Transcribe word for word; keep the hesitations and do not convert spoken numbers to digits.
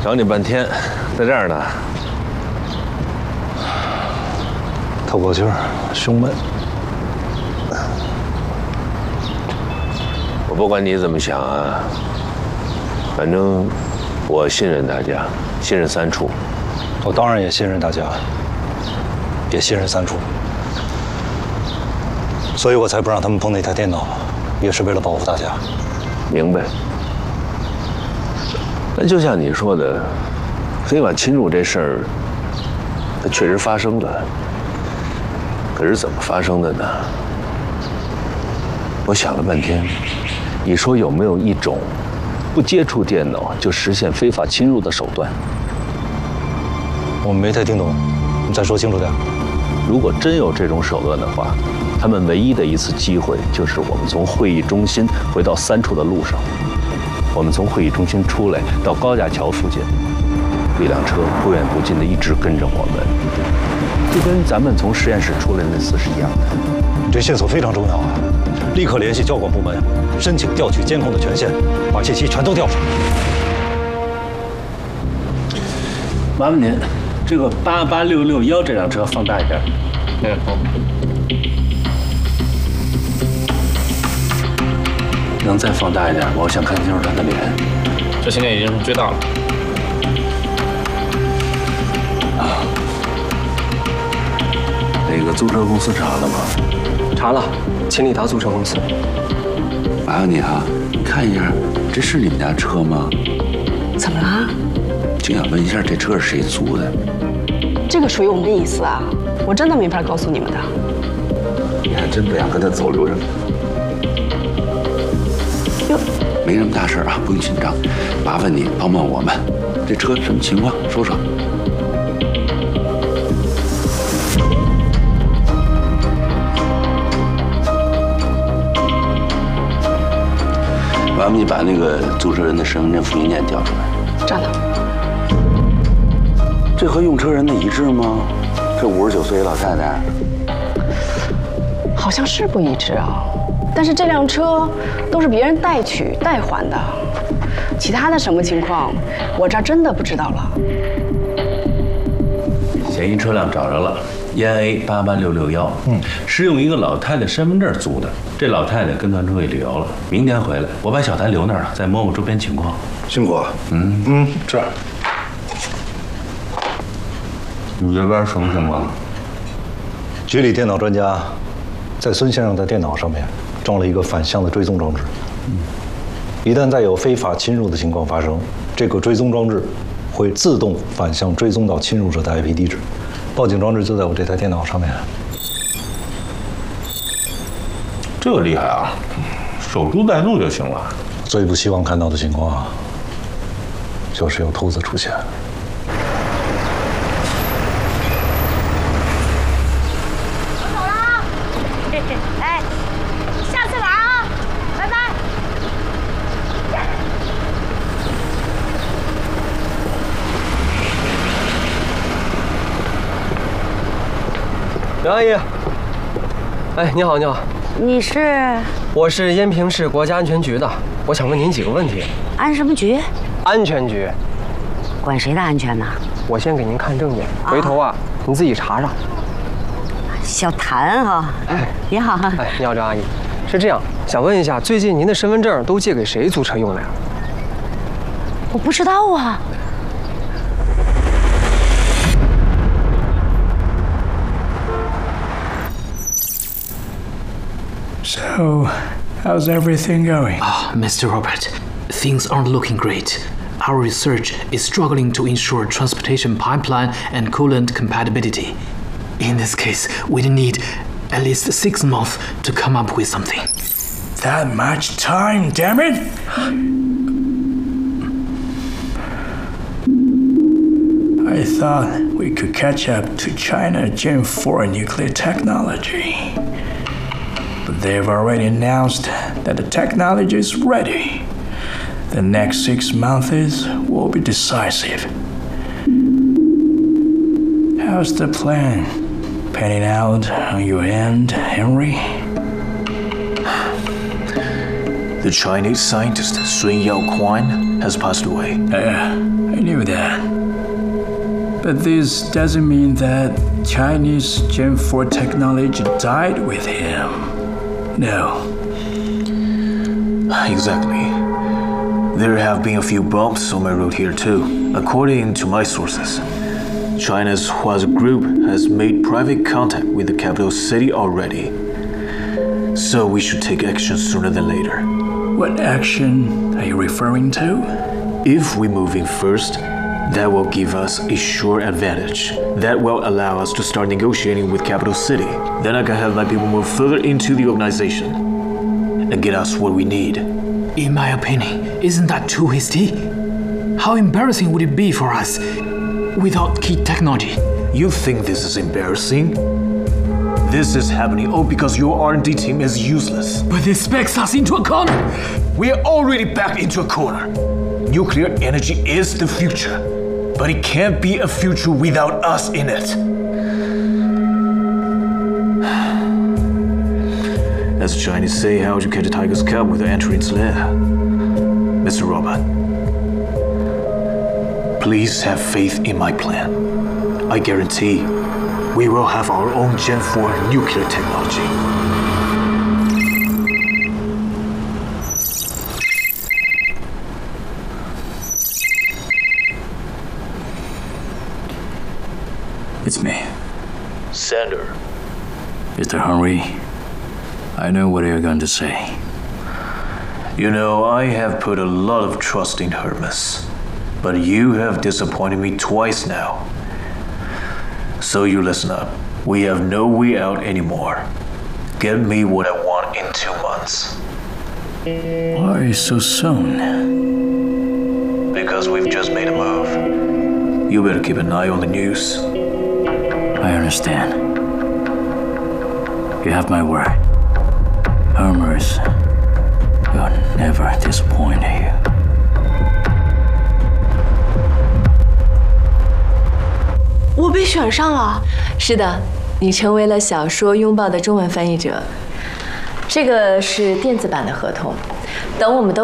找你半天，在这儿呢。 透口气儿，胸闷。 我不管你怎么想啊，反正我信任大家，信任三处。 我当然也信任大家，也信任三处，所以我才不让他们碰那台电脑，也是为了保护大家。 明白。那就像你说的，非法侵入这事儿，它确实发生了。可是怎么发生的呢？我想了半天，你说有没有一种不接触电脑就实现非法侵入的手段？ 我没太听懂，你再说清楚点。 如果真有这种手段的话，他们唯一的一次机会就是我们从会议中心回到三处的路上。我们从会议中心出来，到高架桥附近，一辆车不远不近的一直跟着我们，就跟咱们从实验室出来那次是一样的。 这线索非常重要啊！立刻联系交管部门，申请调取监控的权限，把信息全都调出来。 麻烦您，这个八八六六幺这辆车放大一点。嗯，好。能再放大一点吗？我想看清楚他的脸。 这现在已经是最大了。 啊，那个租车公司查了吗？ 查了，秦力达租车公司。 麻烦你啊，你看一下，这是你们家车吗？ 怎么了？ 就想问一下，这车是谁租的？ 这个属于我们的隐私啊，我真的没法告诉你们的。 你还真不想跟他走流程？ 哟， 没什么大事啊，不用紧张。麻烦你帮帮我们，这车什么情况？说说。麻烦你把那个租车人的身份证复印件调出来。 这呢？ 这和用车人的一致吗？这五十九岁老太太， 好像是不一致啊。但是这辆车都是别人代取代还的，其他的什么情况，我这儿真的不知道了。 嫌疑车辆找着了，燕 A 八八六六幺，嗯，是用一个老太太身份证租的。这老太太跟团出去旅游了，明天回来，我把小谭留那儿了，再摸摸周边情况。 辛苦。 嗯嗯，这。 你这边什么情况？ 局里电脑专家在孙先生的电脑上面装了一个反向的追踪装置。嗯，一旦再有非法侵入的情况发生，这个追踪装置会自动反向追踪到侵入者的 I P 地址。报警装置就在我这台电脑上面。 这个厉害啊，守株待兔就行了。 最不希望看到的情况，就是有兔子出现。 我走了啊！哎，下次来啊！拜拜。 刘阿姨，哎，你好，你好。 你是？ 我是延平市国家安全局的，我想问您几个问题。 安什么局？ 安全局。 管谁的安全呢？ 我先给您看证件，回头啊，您自己查查。 小谭啊，哎，你好。 哎，你好，刘阿姨。是这样，想问一下，最近您的身份证都借给谁租车用的呀？ 我不知道啊。 So, how's everything going? Ah, Mister Robert, things aren't looking great. Our research is struggling to ensure transportation pipeline and coolant compatibility. In this case, we need at least six months to come up with something. That much time, damn it! I thought we could catch up to China Gen four nuclear technology. But they've already announced that the technology is ready. The next six months will be decisive. How's the plan panning out on your end, Henry? The Chinese scientist Sun Yaoquan has passed away. Yeah, I knew that. But this doesn't mean that Chinese Gen four technology died with him. No. Exactly. There have been a few bumps on my road here too. According to my sources, China's Huazi Group has made private contact with the capital city already. So we should take action sooner than later. What action are you referring to? If we move in first, that will give us a sure advantage. That will allow us to start negotiating with capital city. Then I can have my people move further into the organization and get us what we need. In my opinion, isn't that too hasty? How embarrassing would it be for us without key technology? You think this is embarrassing? This is happening all because your R and D team is useless. But this backs us into a corner. We are already backed into a corner. Nuclear energy is the future, but it can't be a future without us in it. As the Chinese say, how would you catch a tiger's cub without entering its lair? Mister Robot, please have faith in my plan. I guarantee we will have our own Gen four nuclear technology. It's me. Sander. Mister Henry, I know what you're going to say. You know, I have put a lot of trust in Hermes, but you have disappointed me twice now. So you listen up. We have no way out anymore. Get me what I want in two months. Why so soon? Because we've just made a move. You better keep an eye on the news. I understand. You have my word. Hermes will never disappoint you. 我被选上了。是的，你成为了小说《拥抱》的中文翻译者。这个是电子版的合同，等我们都